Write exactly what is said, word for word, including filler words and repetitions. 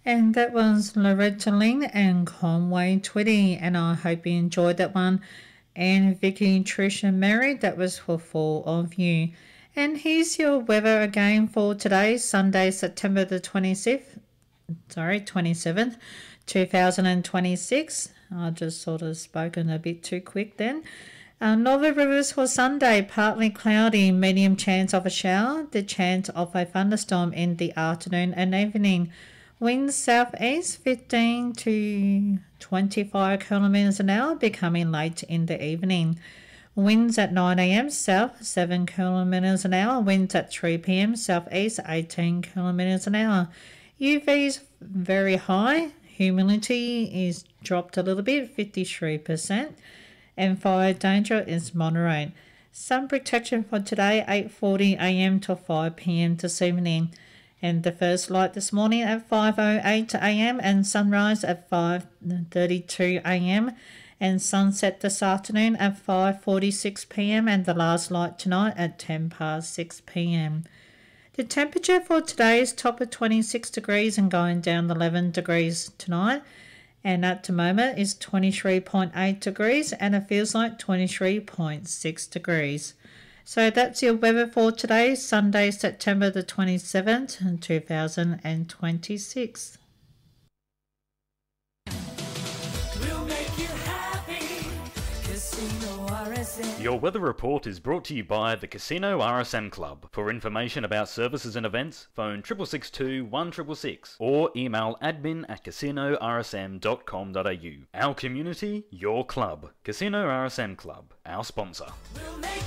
And that was Loretta Lynn and Conway Twitty, and I hope you enjoyed that one. And Vicky, Trish and Mary, that was for four of you. And here's your weather again for today, Sunday, September the twenty-fifth, sorry, twenty-seventh, two thousand twenty-six. I just sort of spoken a bit too quick then. Uh, Northern Rivers for Sunday, partly cloudy, medium chance of a shower, the chance of a thunderstorm in the afternoon and evening. Winds southeast fifteen to twenty-five kilometres an hour, becoming late in the evening. Winds at nine a m south seven kilometres an hour. Winds at three p m southeast eighteen kilometres an hour. U V is very high. Humidity is dropped a little bit, fifty-three percent. And fire danger is moderate. Sun protection for today, eight forty a m to five p m this evening. And the first light this morning at five oh eight a m and sunrise at five thirty-two a m and sunset this afternoon at five forty-six p m and the last light tonight at ten past six p m. The temperature for today is top of twenty-six degrees and going down eleven degrees tonight. And at the moment is twenty-three point eight degrees and it feels like twenty-three point six degrees. So that's your weather for today, Sunday, September the twenty-seventh, two thousand twenty-six. We'll make you happy. Casino R S M. Your weather report is brought to you by the Casino R S M Club. For information about services and events, phone six six six two, one six six six or email admin at casino r s m dot com dot a u. Our community, your club. Casino R S M Club, our sponsor. We'll make